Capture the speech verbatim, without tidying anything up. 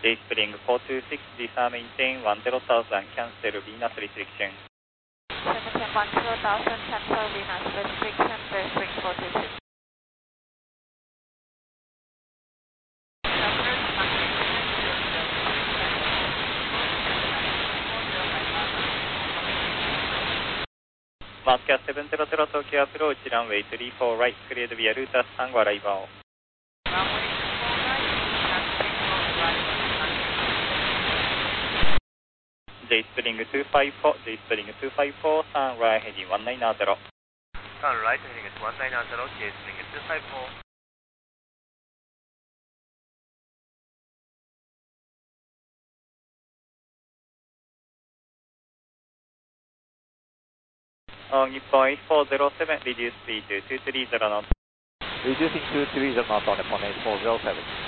J Spring four two six, descend maintain one zero thousand, cancel Venus restriction. Maintain one zero thousand, cancel Venus restriction, J Spring four two six. Moscow seven zero zero, Tokyo approach, runway three four right, cleared via Rutas, Tango arrival. J Spring two five four, J Spring two five four, turn right heading one nine zero. Turn right heading at one nine zero, J Spring two five four. On Nippon eight four zero seven, reduce speed to two three zero knots. Reducing two three zero knots on Nippon eight four zero seven.